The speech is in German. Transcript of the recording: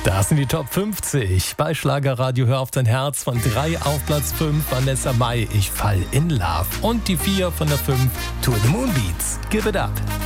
Das sind die Top 50. Bei Schlagerradio Hör auf dein Herz von 3 auf Platz 5 Vanessa Mai, Ich fall in love. Und die 4 von der 5 Tour de Moonbeats, Give it up.